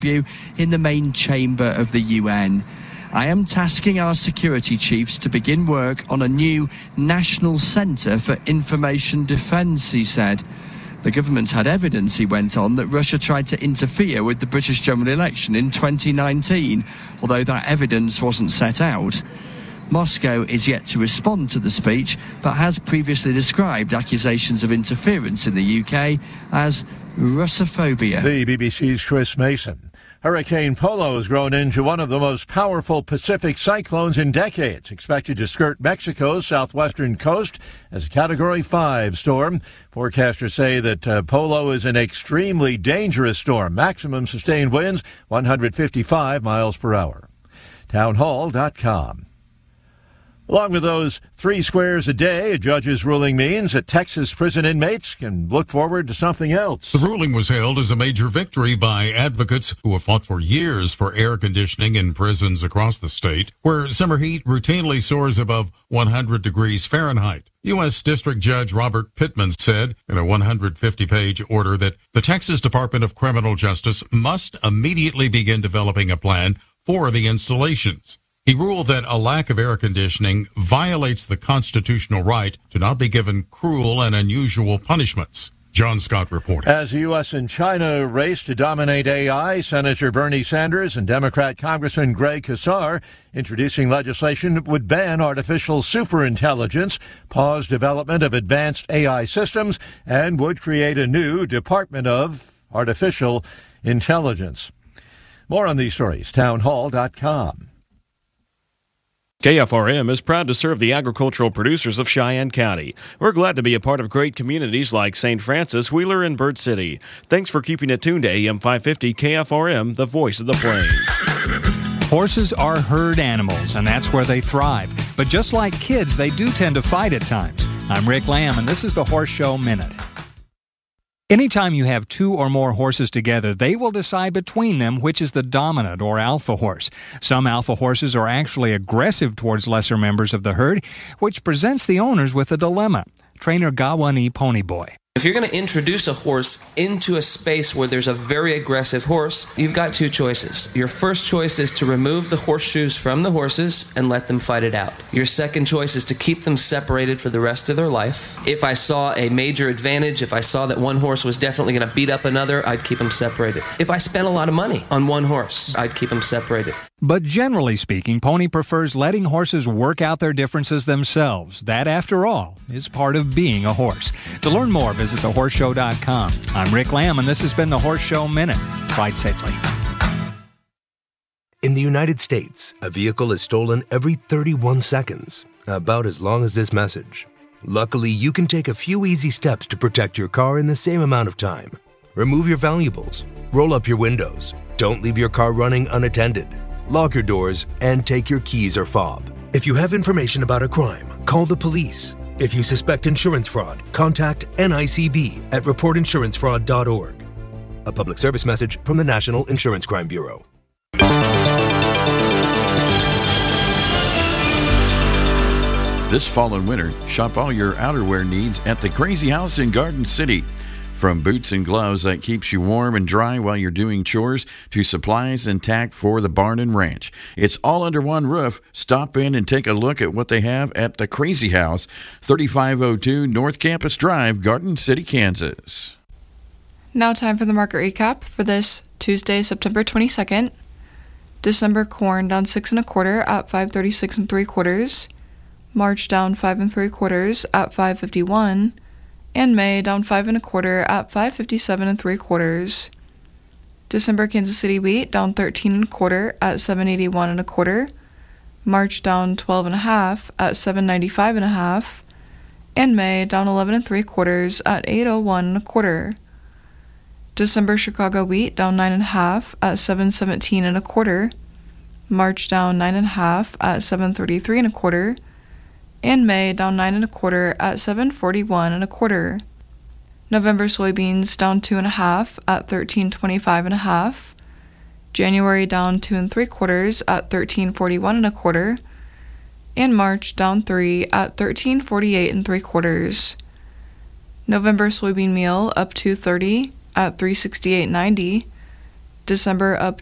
in the main chamber of the UN. I am tasking our security chiefs to begin work on a new National Centre for Information Defence, he said. The government had evidence, he went on, that Russia tried to interfere with the British general election in 2019, although that evidence wasn't set out. Moscow is yet to respond to the speech, but has previously described accusations of interference in the UK as Russophobia. The BBC's Chris Mason. Hurricane Polo has grown into one of the most powerful Pacific cyclones in decades, expected to skirt Mexico's southwestern coast as a Category 5 storm. Forecasters say that Polo is an extremely dangerous storm. Maximum sustained winds, 155 miles per hour. Townhall.com. Along with those 3 squares a day, a judge's ruling means that Texas prison inmates can look forward to something else. The ruling was hailed as a major victory by advocates who have fought for years for air conditioning in prisons across the state, where summer heat routinely soars above 100 degrees Fahrenheit. U.S. District Judge Robert Pittman said in a 150-page order that the Texas Department of Criminal Justice must immediately begin developing a plan for the installations. He ruled that a lack of air conditioning violates the constitutional right to not be given cruel and unusual punishments. John Scott reporting. As the U.S. and China race to dominate AI, Senator Bernie Sanders and Democrat Congressman Greg Casar introducing legislation that would ban artificial superintelligence, pause development of advanced AI systems, and would create a new Department of Artificial Intelligence. More on these stories, townhall.com. KFRM is proud to serve the agricultural producers of Cheyenne County. We're glad to be a part of great communities like St. Francis, Wheeler, and Bird City. Thanks for keeping it tuned to AM 550 KFRM, the voice of the plains. Horses are herd animals, and that's where they thrive. But just like kids, they do tend to fight at times. I'm Rick Lamb, and this is the Horse Show Minute. Anytime you have 2 or more horses together, they will decide between them which is the dominant or alpha horse. Some alpha horses are actually aggressive towards lesser members of the herd, which presents the owners with a dilemma. Trainer Gawani Ponyboy. If you're going to introduce a horse into a space where there's a very aggressive horse, you've got 2 choices. Your first choice is to remove the horseshoes from the horses and let them fight it out. Your second choice is to keep them separated for the rest of their life. If I saw a major advantage, if I saw that one horse was definitely going to beat up another, I'd keep them separated. If I spent a lot of money on one horse, I'd keep them separated. But generally speaking, Pony prefers letting horses work out their differences themselves. That, after all, is part of being a horse. To learn more, visit thehorseshow.com. I'm Rick Lamb, and this has been the Horse Show Minute. Ride safely. In the United States, a vehicle is stolen every 31 seconds, about as long as this message. Luckily, you can take a few easy steps to protect your car in the same amount of time. Remove your valuables, roll up your windows, don't leave your car running unattended, lock your doors, and take your keys or fob. If you have information about a crime, call the police. If you suspect insurance fraud, contact NICB at reportinsurancefraud.org. A public service message from the National Insurance Crime Bureau. This fall and winter, shop all your outerwear needs at the Crazy House in Garden City. From boots and gloves that keeps you warm and dry while you're doing chores to supplies and tack for the barn and ranch. It's all under one roof. Stop in and take a look at what they have at the Crazy House, 3502 North Campus Drive, Garden City, Kansas. Now time for the market recap for this Tuesday, September 22nd. December corn down 6 1/4 at 536 3/4. March down 5 3/4 at 551. And May down 5 1/4 at 557 3/4. December Kansas City wheat down 13 1/4 at 781 1/4. March down 12 1/2 at 795 1/2. And May down 11 3/4 at 801 1/4. December Chicago wheat down 9 1/2 at 717 1/4. March down 9 1/2 at 733 1/4. And May down 9 1/4 at 741 1/4. November soybeans down 2 1/2 at 1325 1/2. January down 2 3/4 at 1341 1/4. And March down 3 at 1348 3/4. November soybean meal up 230 at 368.90. December up